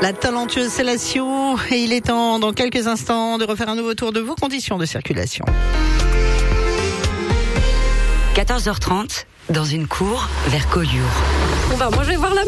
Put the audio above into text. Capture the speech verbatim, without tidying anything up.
La talentueuse Célatio, et il est temps, dans quelques instants, de refaire un nouveau tour de vos conditions de circulation. quatorze heures trente, dans une cour vers Collioure. On va, moi je vais voir la